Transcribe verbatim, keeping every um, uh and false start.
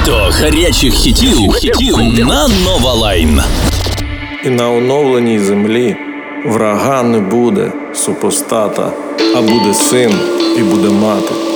Багато гарячих хітів, хітів на Нова Лайн. І на оновленій землі врага не буде супостата, а буде син і буде мати.